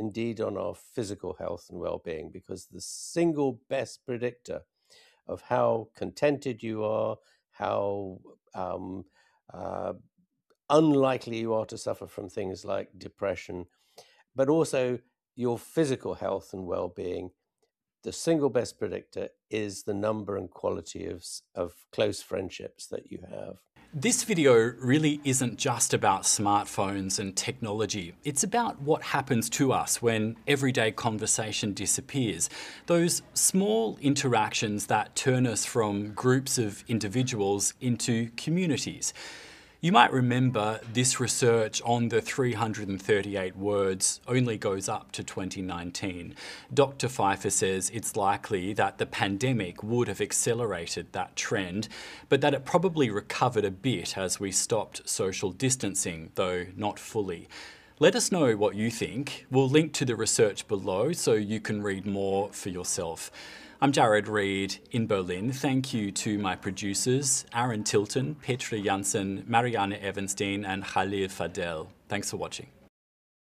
indeed on our physical health and well-being, because the single best predictor of how contented you are, how uh, unlikely you are to suffer from things like depression, but also your physical health and well-being, the single best predictor is the number and quality of close friendships that you have. This video really isn't just about smartphones and technology. It's about what happens to us when everyday conversation disappears. Those small interactions that turn us from groups of individuals into communities. You might remember this research on the 338 words only goes up to 2019. Dr. Pfeiffer says it's likely that the pandemic would have accelerated that trend, but that it probably recovered a bit as we stopped social distancing, though not fully. Let us know what you think. We'll link to the research below so you can read more for yourself. I'm Jared Reed in Berlin. Thank you to my producers, Aaron Tilton, Petra Janssen, Marianne Evenstein and Khalil Fadel. Thanks for watching.